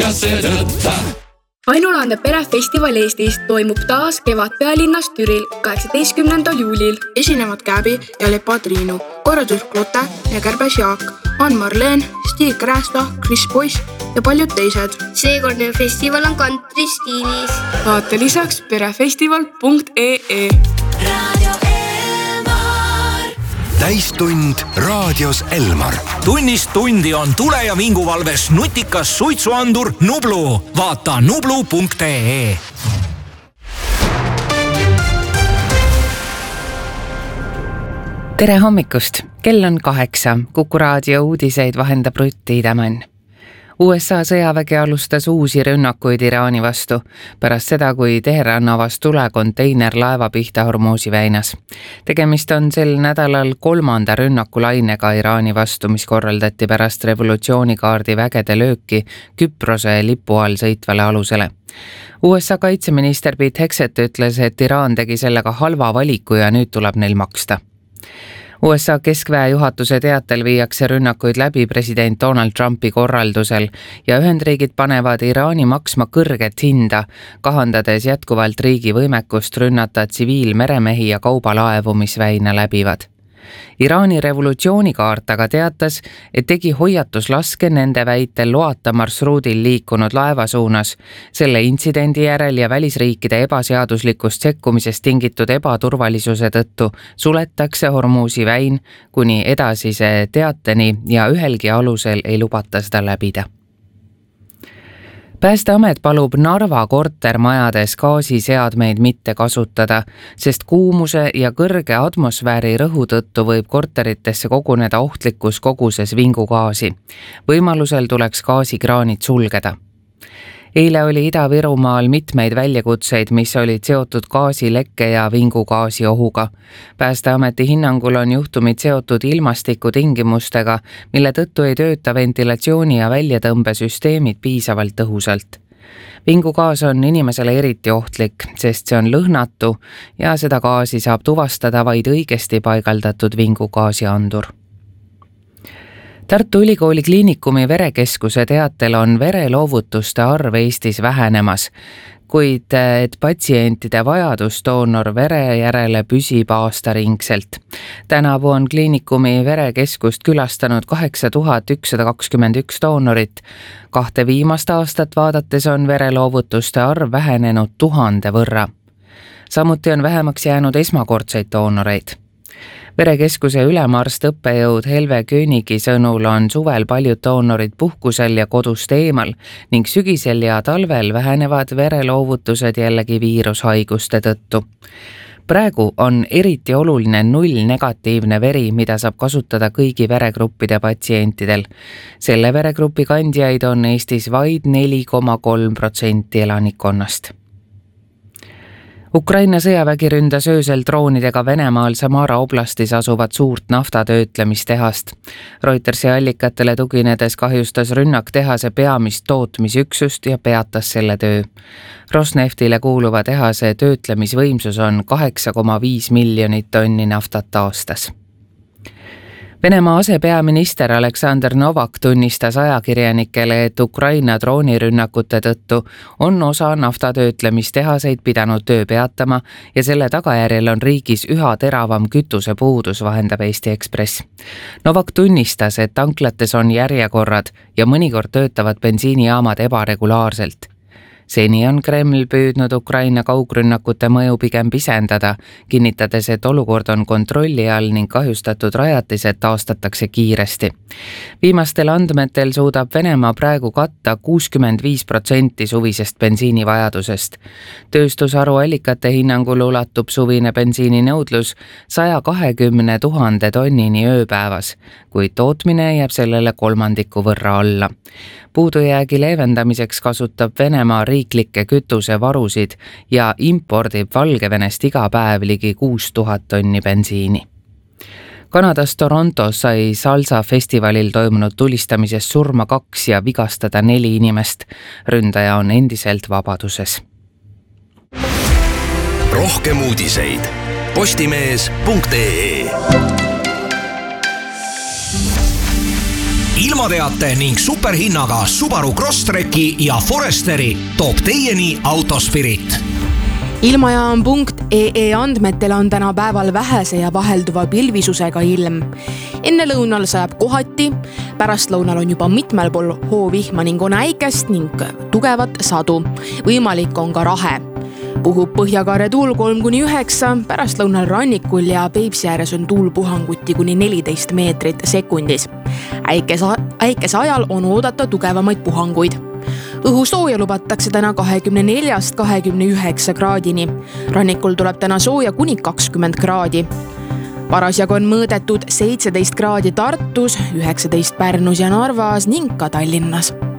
Mattiase tõtta. Ainulaande perefestival Eestis toimub taas Kevadpealinnas Türil 18. juulil. Esinevad Käbi ja Lepa Triinu, korraldus Klote ja Kärbes Jaak, Ann-Marleen, Stig Räästa, Kris Poiss ja paljud teised. Seekordne festival on country stiilis. Vaata lisaks perefestival.ee. Täistund raadios Elmar. Tunnist tundi on tule- ja vinguvalves nutikas suitsuandur Nublu. Vaata nublu.ee. Tere hommikust! Kell on 8. Kuku raadio uudiseid vahendab Rutt Tiidemann. USA sõjavägi alustas uusi rünnakuid Iraani vastu pärast seda, kui Teheran avas tule konteinerlaeva pihta Hormuzi väinas. Tegemist on sel nädalal 3. rünnakulainega Iraani vastu, mis korraldati pärast revolutsioonikaardi vägede lööki Küprose lipu all sõitvale alusele. USA kaitseminister Pete Hegseth ütles, et Iraan tegi sellega halva valiku ja nüüd tuleb neil maksta. USA keskväe juhatuse teatel viiakse rünnakuid läbi president Donald Trumpi korraldusel ja Ühendriigid panevad Iraani maksma kõrget hinda, kahandades jätkuvalt riigi võimekust rünnata tsiviilmeremehi ja kaubalaevu, mis väina läbivad. Iraani revolutsioonikaart aga teatas, et tegi hoiatuslaske nende väitel loata marsruudil liikunud laeva suunas. Selle intsidendi järel ja välisriikide ebaseaduslikust sekkumisest tingitud ebaturvalisuse tõttu suletakse Hormuzi väin kuni edasise teateni ja ühelgi alusel ei lubata seda läbida. Päästeamet palub Narva kortermajades gaasiseadmeid mitte kasutada, sest kuumuse ja kõrge atmosfääri rõhu tõttu võib korteritesse koguneda ohtlikus koguses vingugaasi. Võimalusel tuleks gaasikraanid sulgeda. Eile oli Ida-Virumaal mitmeid väljakutseid, mis olid seotud gaasilekke ja vingugaasi ohuga. Päästeameti hinnangul on juhtumid seotud ilmastikutingimustega, mille tõttu ei tööta ventilatsiooni- ja väljatõmbesüsteemid piisavalt tõhusalt. Vingugaas on inimesele eriti ohtlik, sest see on lõhnatu ja seda gaasi saab tuvastada vaid õigesti paigaldatud vingugaasiandur. Tartu Ülikooli Kliinikumi verekeskuse teatel on vereloovutuste arv Eestis vähenemas, kuid et patsientide vajadus doonor vere järele püsib aastaringselt. Tänavu on Kliinikumi verekeskust külastanud 8121 doonorit. 2 viimast aastat vaadates on vereloovutuste arv vähenenud 1000 võrra. Samuti on vähemaks jäänud esmakordseid doonoreid. Verekeskuse ülemarst õppejõud Helve Köönigi sõnul on suvel paljud doonorid puhkusel ja kodust eemal ning sügisel ja talvel vähenevad vereloovutused jällegi viirushaiguste tõttu. Praegu on eriti oluline 0 negatiivne veri, mida saab kasutada kõigi veregruppide patsientidel. Selle veregrupi kandjaid on Eestis vaid 4,3% elanikkonnast. Ukraina sõjavägi ründas öösel droonidega Venemaal Samara oblastis asuvat suurt naftatöötlemistehast. Reutersi allikatele tuginedes kahjustas rünnak tehase peamist tootmisüksust ja peatas selle töö. Rosneftile kuuluva tehase töötlemisvõimsus on 8,5 miljonit tonni naftat aastas. Venemaa asepeaminister Aleksandr Novak tunnistas ajakirjanikele, et Ukraina droonirünnakute tõttu on osa naftatöötlemistehaseid pidanud töö peatama ja selle tagajärjel on riigis üha teravam kütusepuudus, vahendab Eesti Ekspress. Novak tunnistas, et tanklates on järjekorrad ja mõnikord töötavad bensiinijaamad ebaregulaarselt. Seni on Kreml püüdnud Ukraina kaugrünnakute mõju pigem pisendada, kinnitades, et olukord on kontrolli all ning kahjustatud rajatised taastatakse kiiresti. Viimastel andmetel suudab Venemaa praegu katta 65% suvisest bensiinivajadusest. Tööstusharu allikate hinnangul ulatub suvine bensiininõudlus 120 000 tonnini ööpäevas, kuid tootmine jääb sellele 1/3 võrra alla. Puudujäägi leevendamiseks kasutab Venemaa riiklikke kütusevarusid ja impordib Valgevenest iga päev ligi 6000 tonni bensiini. Kanadas Torontos sai salsa festivalil toimunud tulistamises surma 2 ja vigastada 4 inimest. Ründaja on endiselt vabaduses. Rohkem uudiseid postimees.ee. ilmateate ning superhinnaga Subaru Crosstreki ja Foresteri toob teieni Autospirit. Ilmajaam.ee andmetel on tänapäeval vähese ja vahelduva pilvisusega ilm. Enne lõunal sajab kohati, pärast lõunal on juba mitmel pool hoovihma ning on äikest ning tugevat sadu. Võimalik on ka rahe. Puhub Põhjakaare tuul 3-9, pärast lõunal rannikul ja Peipsi ääres on tuul puhanguti kuni 14 meetrit sekundis. Äikese ajal on oodata tugevamaid puhanguid. Õhu sooja lubatakse täna 24-29 kraadini. Rannikul tuleb täna sooja kuni 20 kraadi. Parasjagu on mõõdetud 17 kraadi Tartus, 19 Pärnus ja Narvas ning ka Tallinnas.